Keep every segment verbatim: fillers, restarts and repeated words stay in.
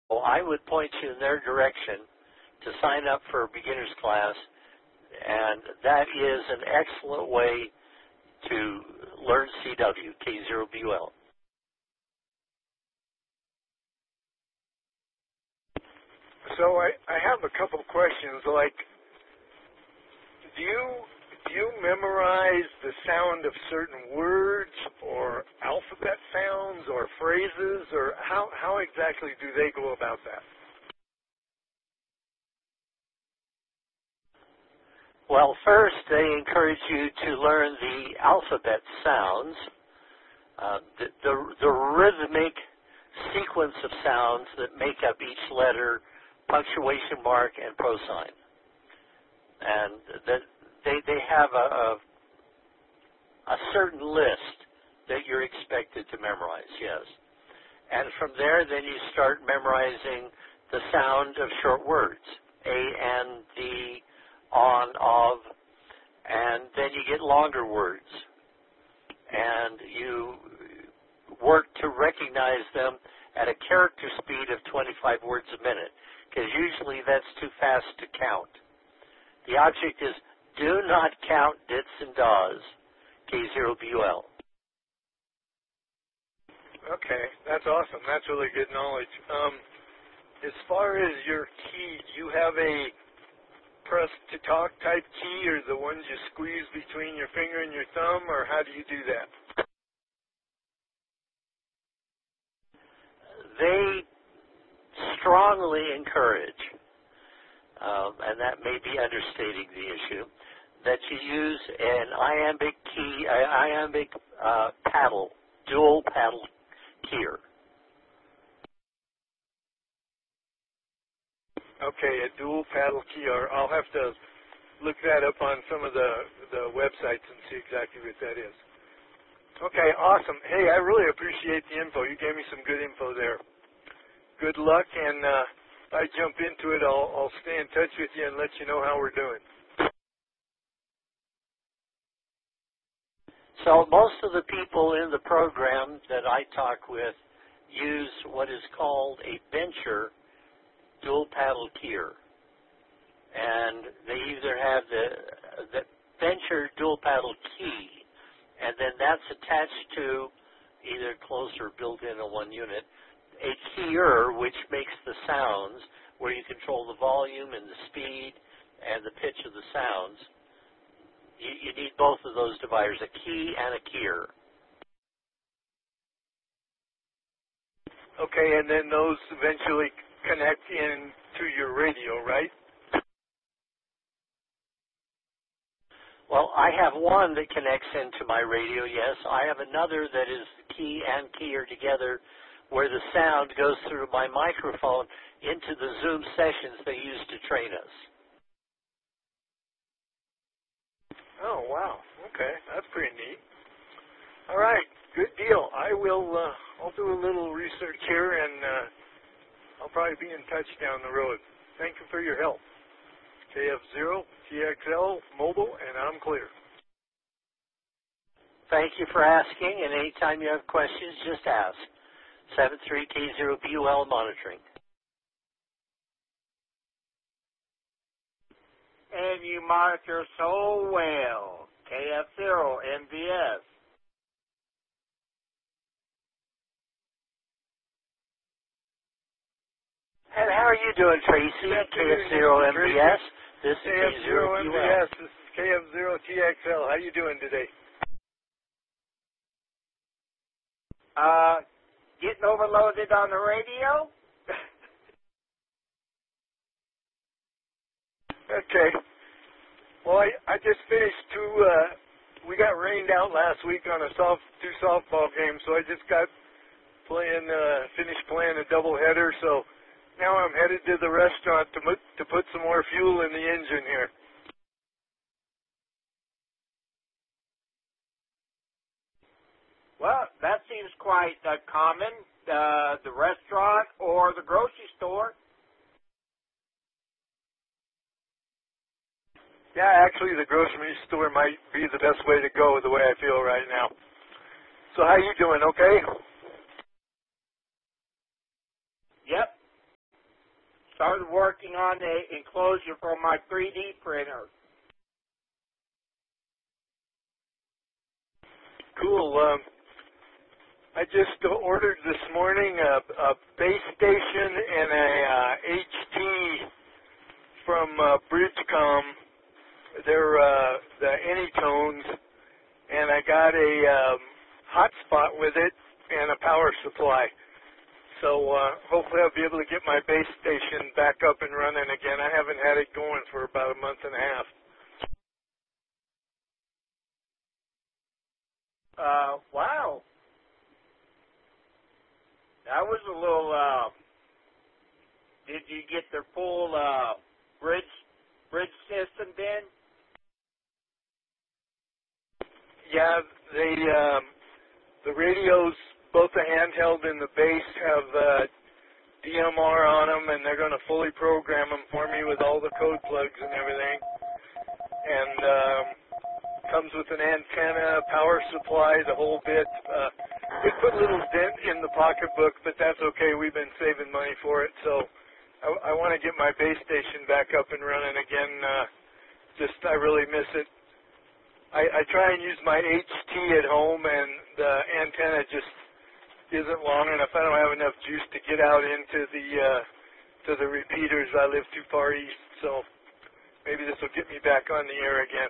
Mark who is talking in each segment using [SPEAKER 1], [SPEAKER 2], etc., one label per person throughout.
[SPEAKER 1] Well, I would point you in their direction to sign up for a beginner's class, and that is an excellent way to learn C W, K zero B U L.
[SPEAKER 2] So I, I have a couple questions, like, do you, do you memorize the sound of certain words or alphabet sounds or phrases, or how, how exactly do they go about that?
[SPEAKER 1] Well, first, they encourage you to learn the alphabet sounds, uh, the, the, the rhythmic sequence of sounds that make up each letter, punctuation mark, and prosign. And that they, they have a, a, a certain list that you're expected to memorize, yes. And from there, then you start memorizing the sound of short words, A, N, D, on, of, and then you get longer words. And you work to recognize them at a character speed of twenty-five words a minute, because usually that's too fast to count. The object is do not count dits and das, K zero B U L.
[SPEAKER 2] Okay, that's awesome. That's really good knowledge. Um, as far as your key, do you have a press to talk type key, or the ones you squeeze between your finger and your thumb, or how do you do that?
[SPEAKER 1] They strongly encourage, um, and that may be understating the issue, that you use an iambic key, uh, iambic uh, paddle, dual paddle keyer.
[SPEAKER 2] Okay, a dual paddle key, or I'll have to look that up on some of the, the websites and see exactly what that is. Okay, awesome. Hey, I really appreciate the info. You gave me some good info there. Good luck, and uh, if I jump into it, I'll, I'll stay in touch with you and let you know how we're doing.
[SPEAKER 1] So most of the people in the program that I talk with use what is called a bencher dual paddle keyer. And they either have the, the bencher dual paddle key, and then that's attached to either closed or built in in one unit, a keyer which makes the sounds where you control the volume and the speed and the pitch of the sounds. You, you need both of those dividers, a key and a keyer.
[SPEAKER 2] Okay, and then those eventually connect in to your radio, right?
[SPEAKER 1] Well, I have one that connects into my radio, yes. I have another that is key and keyer together where the sound goes through my microphone into the Zoom sessions they use to train us.
[SPEAKER 2] Oh, wow. Okay, that's pretty neat. All right, good deal. I will, uh, I'll do a little research here, and uh, I'll probably be in touch down the road. Thank you for your help. K F zero T X L mobile, and I'm clear.
[SPEAKER 1] Thank you for asking, and anytime you have questions, just ask. seven three K zero B U L monitoring.
[SPEAKER 3] And you monitor so well, K F zero M V S.
[SPEAKER 1] And how are you doing, Tracy? K F zero M V S. This is K zero
[SPEAKER 2] M V S. This is K F zero T X L. How you doing today?
[SPEAKER 3] Uh, getting overloaded on the radio?
[SPEAKER 2] Okay. Well, I, I just finished two, uh, we got rained out last week on a soft, two softball games, so I just got playing, uh, finished playing a doubleheader, so now I'm headed to the restaurant to put, to put some more fuel in the engine here.
[SPEAKER 3] Well, that seems quite uh, common, uh, the restaurant or the grocery store.
[SPEAKER 2] Yeah, actually the grocery store might be the best way to go the way I feel right now. So how you doing, okay?
[SPEAKER 3] Yep, started working on the enclosure for my three D printer.
[SPEAKER 2] Cool. Um, I just ordered this morning a, a base station and a uh, H T from uh, Bridgecom. They're uh, the Anytones, and I got a um, hotspot with it and a power supply. So uh, hopefully I'll be able to get my base station back up and running again. I haven't had it going for about a month and a half.
[SPEAKER 3] Uh, wow. That was a little, uh, did you get the full, uh, bridge, bridge system then?
[SPEAKER 2] Yeah, they, um, the radios, both the handheld and the base, have uh, D M R on them, and they're going to fully program them for me with all the code plugs and everything. And um, comes with an antenna, power supply, the whole bit. Uh, it put a little dent in the pocketbook, but that's okay. We've been saving money for it, so I, I want to get my base station back up and running again. Uh, just, I really miss it. I, I try and use my H T at home, and the antenna just isn't long enough. I don't have enough juice to get out into the uh, to the repeaters. I live too far east, so maybe this will get me back on the air again.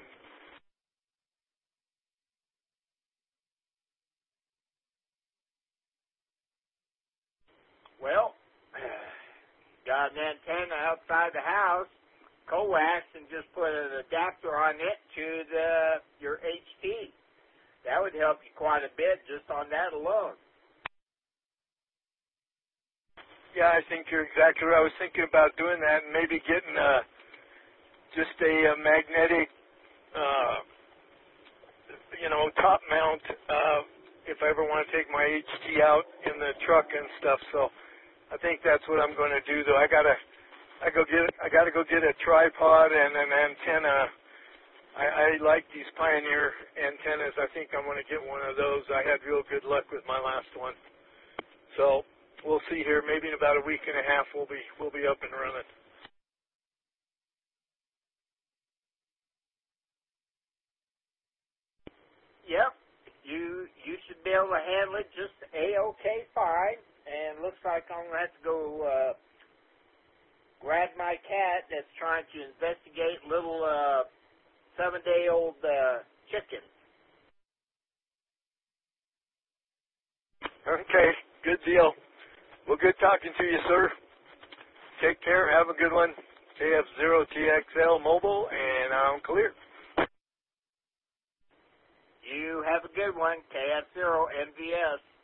[SPEAKER 3] Well, got an antenna outside the house, coax, and just put an adapter on it to the your H T. That would help you quite a bit just on that alone.
[SPEAKER 2] Yeah, I think you're exactly right. I was thinking about doing that and maybe getting uh, just a, a magnetic, uh, you know, top mount uh, if I ever want to take my H T out in the truck and stuff. So I think that's what I'm going to do, though. I gotta, I go get, I gotta go get a tripod and an antenna. I, I like these Pioneer antennas. I think I'm going to get one of those. I had real good luck with my last one. So we'll see here. Maybe in about a week and a half, we'll be, we'll be up and running.
[SPEAKER 3] Yep, you you should be able to handle it just a-okay fine. And looks like I'm going to have to go uh, grab my cat that's trying to investigate little uh, seven-day-old uh, chickens.
[SPEAKER 2] Okay, good deal. Well, good talking to you, sir. Take care. Have a good one. K F zero T X L Mobile, and I'm clear.
[SPEAKER 3] You have a good one, K F zero M V S.